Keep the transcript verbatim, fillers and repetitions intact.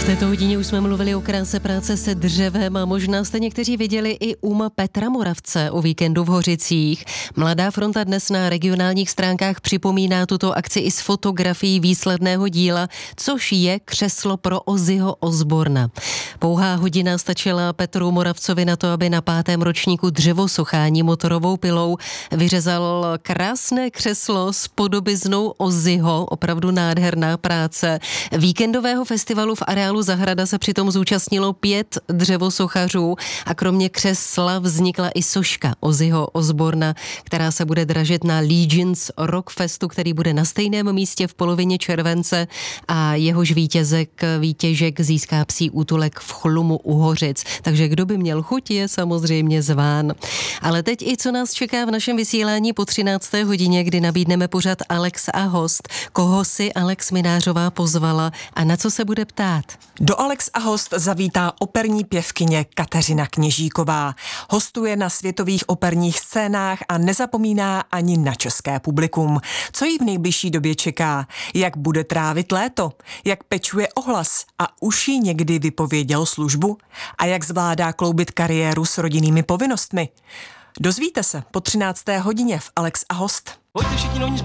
této hodině už jsme mluvili o kráse práce se dřevem a možná jste někteří viděli i um Petra Moravce o víkendu v Hořicích. Mladá fronta dnes na regionálních stránkách připomíná tuto akci i s fotografií výsledného díla, což je křeslo pro Ozzyho Osborna. Pouhá hodina stačila Petru Moravcovi na to, aby na pátém ročníku dřevosochání motorovou pilou vyřezal krásné křeslo s podobiznou Ozzyho, opravdu nádherná práce. Víkendového festivalu v areálu Zahrada se přitom zúčastnilo pět dřevosochařů a kromě křesla vznikla i soška Ozzyho Osborna, která se bude dražit na Legends Rockfestu, který bude na stejném místě v polovině července a jehož vítězek, vítěžek získá psí útulek v Chlumu u Hořic. Takže kdo by měl chuť, je samozřejmě zván. Ale teď i co nás čeká v našem vysílání po třinácté hodině, kdy nabídneme pořad Alex a host. Koho si Alex Minářová pozvala a na co se bude ptát? Do Alex a host zavítá operní pěvkyně Kateřina Kněžíková. Hostuje na světových operních scénách a nezapomíná ani na české publikum. Co jí v nejbližší době čeká? Jak bude trávit léto? Jak pečuje o hlas? A už jí někdy vypověděl službu? A jak zvládá kloubit kariéru s rodinnými povinnostmi? Dozvíte se po třinácté hodině v Alex a host. Pojďte všichni dovnitř,